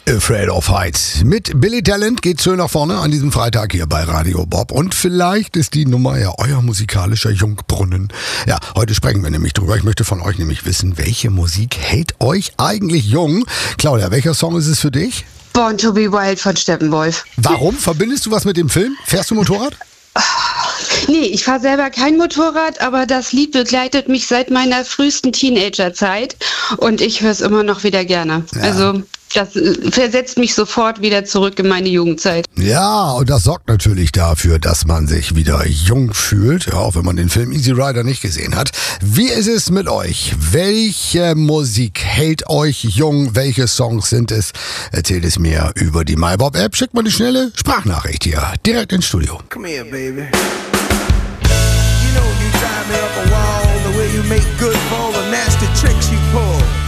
Afraid of Heights. Mit Billy Talent geht's schön nach vorne an diesem Freitag hier bei Radio Bob. Und vielleicht ist die Nummer ja euer musikalischer Jungbrunnen. Ja, heute sprechen wir nämlich drüber. Ich möchte von euch nämlich wissen, welche Musik hält euch eigentlich jung? Claudia, welcher Song ist es für dich? Born to be Wild von Steppenwolf. Warum? Verbindest du was mit dem Film? Fährst du Motorrad? Nee, ich fahre selber kein Motorrad, aber das Lied begleitet mich seit meiner frühesten Teenagerzeit und ich höre es immer noch wieder gerne. Ja. Also das versetzt mich sofort wieder zurück in meine Jugendzeit. Ja, und das sorgt natürlich dafür, dass man sich wieder jung fühlt, ja, auch wenn man den Film Easy Rider nicht gesehen hat. Wie ist es mit euch? Welche Musik hält euch jung? Welche Songs sind es? Erzählt es mir über die MyBob-App. Schickt mal eine schnelle Sprachnachricht hier, direkt ins Studio. Come here, baby. You know you drive me up a wall, the way you make good for all the nasty tricks you pull.